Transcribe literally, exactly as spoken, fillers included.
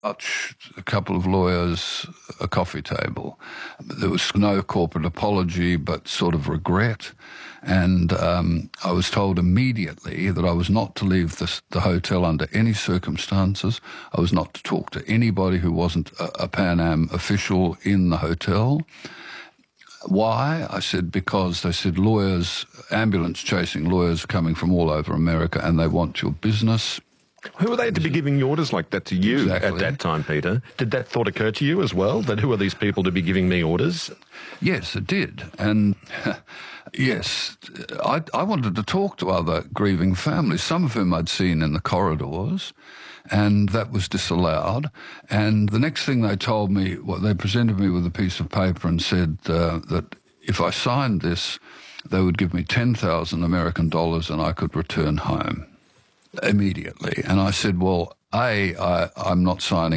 Touch a couple of lawyers, a coffee table. There was no corporate apology, but sort of regret. And um, I was told immediately that I was not to leave this, the hotel under any circumstances. I was not to talk to anybody who wasn't a, a Pan Am official in the hotel. Why? I said, because they said lawyers, ambulance chasing lawyers are coming from all over America and they want your business. Who are they to be giving orders like that to you Exactly. at that time, Peter? Did that thought occur to you as well, that who are these people to be giving me orders? Yes, it did. And yes, I, I wanted to talk to other grieving families, some of whom I'd seen in the corridors, and that was disallowed. And the next thing they told me, well, they presented me with a piece of paper and said uh, that if I signed this, they would give me ten thousand American dollars and I could return home immediately. And I said, well, A, I, I'm not signing